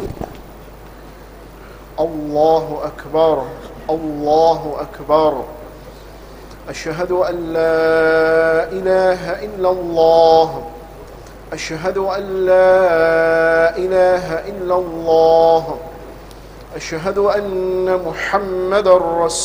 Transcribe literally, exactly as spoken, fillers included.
الله أكبر الله أكبر. أشهد أن لا إله إلا الله أشهد أن لا إله إلا الله أشهد أن محمدًا رسول